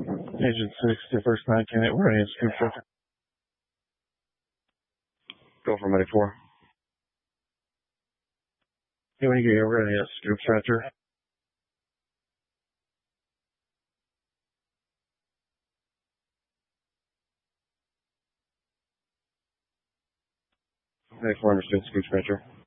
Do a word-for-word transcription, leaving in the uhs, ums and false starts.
Agent six to first nine, can it? We're ready to scoop stretcher. Go for Monday four. Hey, when you get here, we're ready to scoop stretcher. Monday four understood, scoop stretcher.